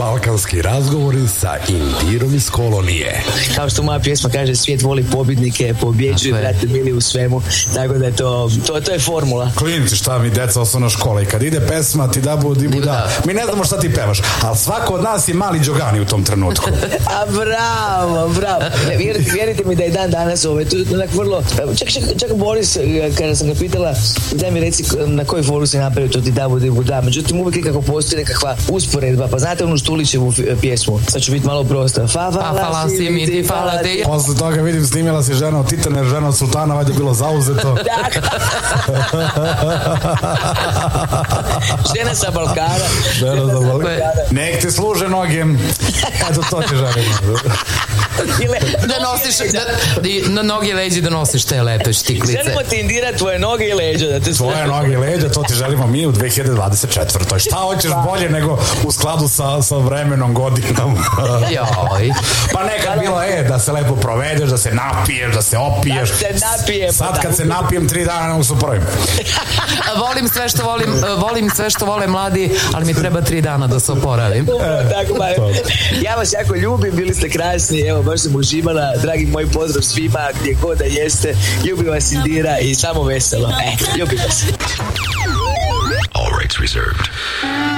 Balkanski razgovori sa Indirom iz kolonije. Kao što moja pjesma kaže, svijet voli pobjednike, pobjeđuju, brate mili, u svemu. Tako da je to je formula. Klinci, šta mi deca osnovna škola, i kad ide pesma ti da bu, di bu da. Mi ne znamo šta ti pevaš, ali svako od nas je mali Đogani u tom trenutku. A bravo. Vjerujte mi da je dan danas to onak vrlo... Čak Boris, kada sam ga pitala, daj mi reci na koju foru si napravio to ti da bu, di bu da. Međutim, uvijek nekako postoji nekakva usporedba. Pa znate onu Štulićevu pjesmu? Sad ću biti malo prosta. Fala si mi ti, fala ti. Posle toga vidim, snimila si žena od Titana, žena od Sultana, valjda bilo zauzeto. Žena sa Balkana. Nek ti služe noge. Eto, to ti želim. Da nosiš na noge i leđi, da nosiš te lepe štiklice. Želimo ti, Indira, tvoje noge i leđa. Tvoje noge i leđa, to ti želimo mi u 2024. Šta hoćeš bolje nego u skladu sa vremenom, godinom? Pa nekad bilo da se lepo provedeš, da se napiješ, da se opiješ. Da se napijemo. Sad kad se napijem 3 dana ne mogu se uporavim. Volim sve što vole mladi, ali mi treba 3 dana da se oporavim. Ja vas jako ljubim, bili ste krasni, evo, baš sam uživala, dragi moj pozdrav svima, gdje god da jeste, ljubim vas, Indira, i samo veselo. Ljubim vas. All rights reserved.